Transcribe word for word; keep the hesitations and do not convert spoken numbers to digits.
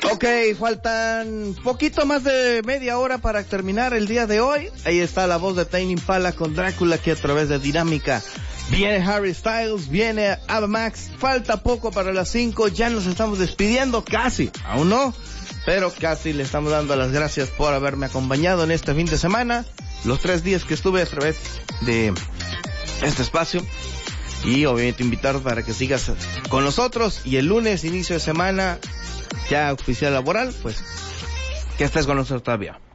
Ok, faltan poquito más de media hora para terminar el día de hoy. Ahí está la voz de Tame Impala con Drácula aquí a través de Dinámica. Viene Harry Styles, viene Ava Max. Falta poco para las cinco, ya nos estamos despidiendo, casi, aún no, pero casi. Le estamos dando las gracias por haberme acompañado en este fin de semana, los tres días que estuve a través de este espacio. Y obviamente invitar para que sigas con nosotros. Y el lunes, inicio de semana, ya oficial laboral, pues que estés con nosotros todavía.